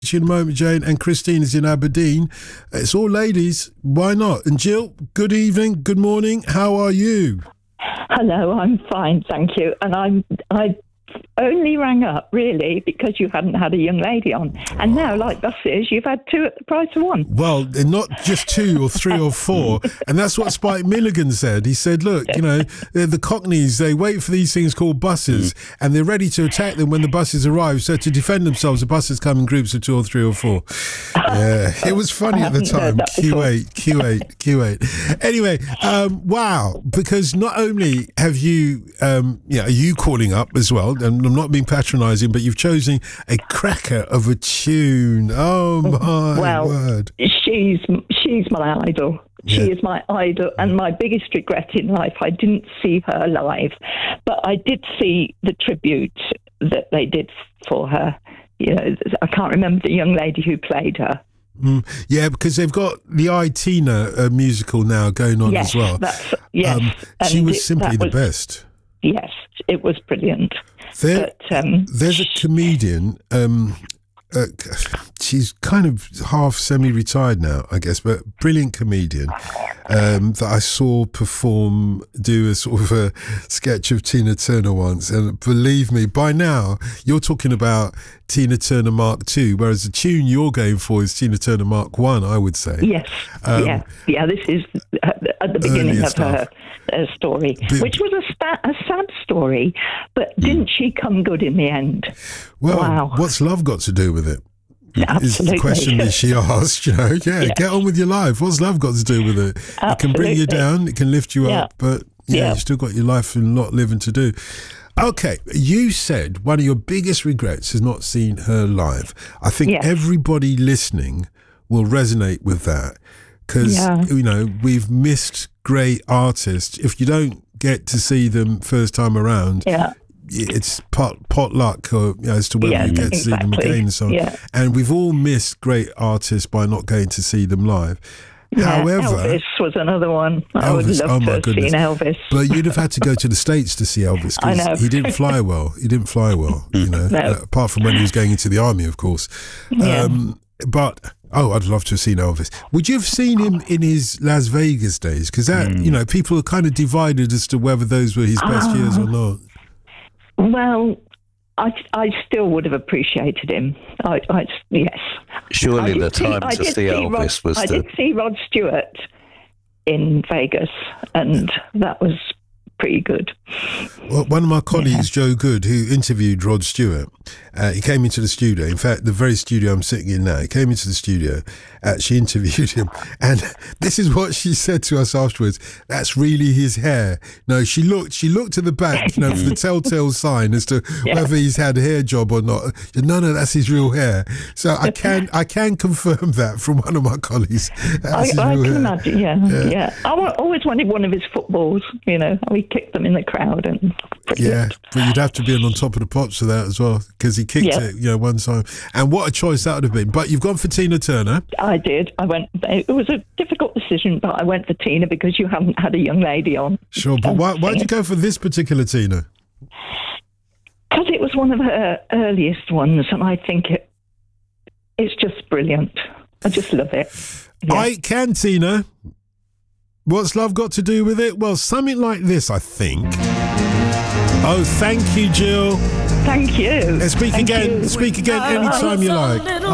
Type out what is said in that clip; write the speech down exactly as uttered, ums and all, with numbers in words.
In a moment, Jane, and Christine is in Aberdeen. It's all ladies. Why not? And Jill, good evening, good morning. How are you? Hello, I'm fine, thank you. And I'm I only rang up really because you hadn't had a young lady on, and now, like buses, you've had two at the price of one. Well, not just two or three or four, and that's what Spike Milligan said. He said, "Look, you know, the Cockneys, they wait for these things called buses, mm. and they're ready to attack them when the buses arrive. So to defend themselves, the buses come in groups of two or three or four." Yeah, it was funny at the time. Q eight, Q eight, Q eight. Anyway, um, wow! Because not only have you, um, yeah, are you calling up as well? And I'm not being patronising, but you've chosen a cracker of a tune. Oh my well, word! She's she's my idol. She yeah. is my idol, and my biggest regret in life, I didn't see her live, but I did see the tribute that they did for her. You know, I can't remember the young lady who played her. Mm, yeah, because they've got the I, Tina uh, musical now going on yes, as well. That's, yes, um, she and was it, simply the was, best. Yes, it was brilliant. There, but, um, there's a comedian. Um, uh, she's kind of half semi-retired now, I guess, but brilliant comedian um, that I saw perform, do a sort of a sketch of Tina Turner once. And believe me, by now, you're talking about Tina Turner Mark two, whereas the tune you're going for is Tina Turner Mark one, I would say. Yes, um, yeah, yeah. This is at the beginning of stuff. her, her story, B- which was a, sta- a sad story, but didn't she come good in the end? Well, wow. What's love got to do with it? Absolutely. Is the question that she asked, you know? Yeah, yeah, get on with your life. What's love got to do with it? Absolutely. It can bring you down, it can lift you yeah. up, but yeah, yeah, you've still got your life and lot living to do. Okay, you said one of your biggest regrets is not seeing her live. I think yes. everybody listening will resonate with that because, yeah. you know, we've missed great artists. If you don't get to see them first time around, yeah. it's pot, pot luck or, you know, as to whether yeah, you get exactly. to see them again and so on. Yeah. And we've all missed great artists by not going to see them live. Yeah, However, Elvis was another one. I Elvis, would love oh to my have goodness. seen Elvis. But you'd have had to go to the States to see Elvis I know. because he didn't fly well. He didn't fly well, you know, no. uh, apart from when he was going into the army, of course. Yeah. Um, but, oh, I'd love to have seen Elvis. Would you have seen him in his Las Vegas days? Because that, mm. you know, people are kind of divided as to whether those were his best uh, years or not. Well, I, I still would have appreciated him. I, I, yes. Surely the time see, to see, see Elvis Rod, was I the... did see Rod Stewart in Vegas, and that was pretty good. Well, one of my colleagues, yeah. Joe Good, who interviewed Rod Stewart, uh, he came into the studio. In fact, the very studio I'm sitting in now, he came into the studio, uh, she interviewed him, and this is what she said to us afterwards. That's really his hair. No, she looked she looked at the back, you know, for the telltale sign as to yeah. whether he's had a hair job or not. Said, no, no, that's his real hair. So I can I can confirm that from one of my colleagues. I, I can hair. imagine, yeah, yeah. yeah. I always wanted one of his footballs, you know, how he kicked them in the crowd. and Yeah, but you'd have to be on top of the pops for that as well, because he kicked yeah. it, you know, one time. And what a choice that would have been. But you've gone for Tina Turner. I did. I went. It was a difficult decision, but I went for Tina because you haven't had a young lady on. Sure, but why why did you go for this particular Tina? Because it was one of her earliest ones, and I think it it's just brilliant. I just love it. Yeah. I can, Tina. What's love got to do with it? Well, something like this, I think. Oh, thank you, Jill. Thank you. And speak thank again. You. Speak again anytime you like.